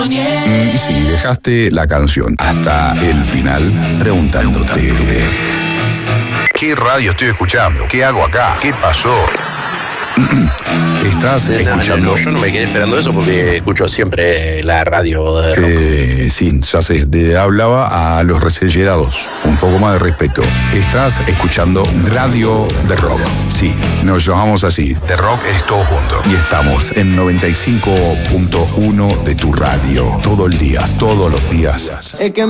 Y si dejaste la canción hasta el final preguntándote: ¿qué radio estoy escuchando? ¿Qué hago acá? ¿Qué pasó? Estás escuchando. No, yo no me quedé esperando eso porque escucho siempre la radio de rock. Sí, ya sé, le hablaba a los resellerados. Un poco más de respeto. Estás escuchando Radio de Rock. Sí, nos llamamos así. The Rock es todo junto. Y estamos en 95.1 de tu radio. Todo el día, todos los días. Es que